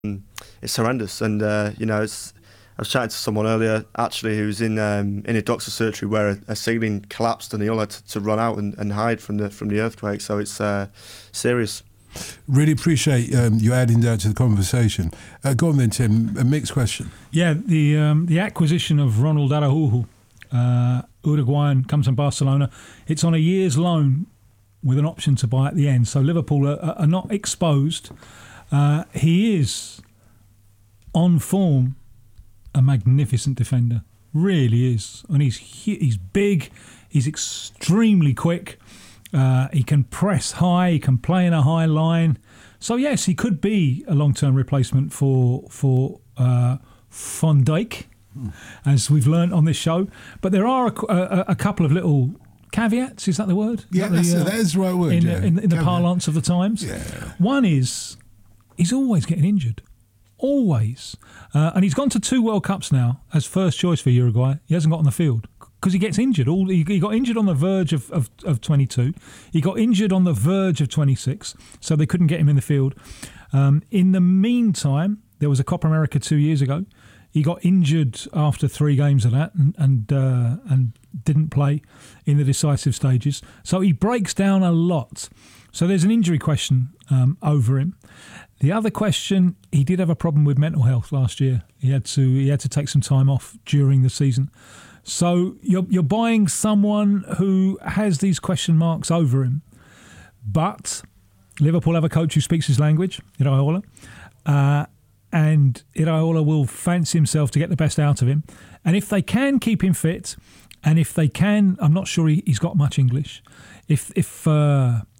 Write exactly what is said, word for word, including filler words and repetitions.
it's horrendous. And uh, you know, it's, I was chatting to someone earlier actually who was in um, in a doctor's surgery where a, a ceiling collapsed and he all had to, to run out and, and hide from the from the earthquake. So it's uh, serious. Really appreciate um, you adding that to the conversation. Uh, go on then, Tim. A mixed question. Yeah, the um, the acquisition of Ronald Araujo, uh, Uruguayan, comes from Barcelona. It's on a year's loan with an option to buy at the end. So Liverpool are, are not exposed. Uh, he is, on form, a magnificent defender. Really is. And he's he's big. He's extremely quick. Uh, he can press high. He can play in a high line. So yes, he could be a long-term replacement for for uh, Van Dijk, as we've learnt on this show. But there are a, a, a couple of little caveats. Is that the word? Yeah, that that's, the, uh, that is the right word. In, yeah. in, in the Caveat. parlance of the times. Yeah. One is he's always getting injured. Always. Uh, and he's gone to two World Cups now as first choice for Uruguay. He hasn't got on the field because he gets injured. All he, he got injured on the verge of, of, of twenty-two. He got injured on the verge of twenty-six, so they couldn't get him in the field. Um, in the meantime, there was a Copa America two years ago. He got injured after three games of that and and, uh, and didn't play in the decisive stages. So he breaks down a lot. So there's an injury question um, over him. The other question, he did have a problem with mental health last year. He had to he had to take some time off during the season. So you're you're buying someone who has these question marks over him. But Liverpool have a coach who speaks his language, Iraola, uh, and Iraola will fancy himself to get the best out of him. And if they can keep him fit, and if they can, I'm not sure he, he's got much English. If if uh,